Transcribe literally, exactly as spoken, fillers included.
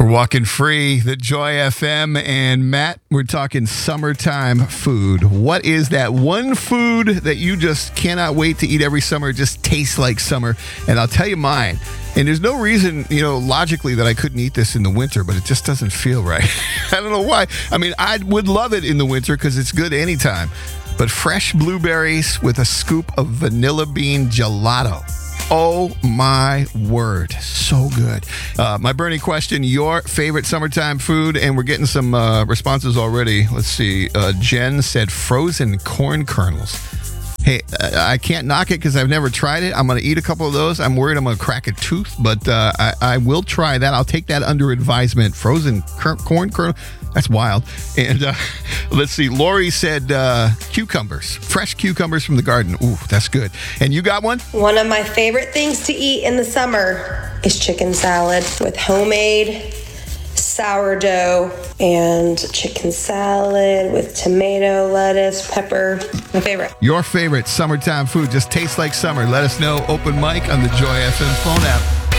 We're walking free, the Joy F M, and Matt, we're talking summertime food. What is that one food that you just cannot wait to eat every summer? It just tastes like summer. And I'll tell you mine. And there's no reason, you know, logically that I couldn't eat this in the winter, but it just doesn't feel right. I don't know why. I mean, I would love it in the winter because it's good anytime. But fresh blueberries with a scoop of vanilla bean gelato. Oh, my word. So good. Uh, my burning question, your favorite summertime food, and we're getting some uh, responses already. Let's see. Uh, Jen said frozen corn kernels. Hey, I can't knock it because I've never tried it. I'm going to eat a couple of those. I'm worried I'm going to crack a tooth, but uh, I, I will try that. I'll take that under advisement. Frozen cur- corn kernel. That's wild. And uh, let's see. Lori said uh, cucumbers. Fresh cucumbers from the garden. Ooh, that's good. And you got one? One of my favorite things to eat in the summer is chicken salad with homemade sourdough and chicken salad with tomato, lettuce, pepper. My favorite. Your favorite summertime food just tastes like summer. Let us know. Open mic on the Joy F M phone app.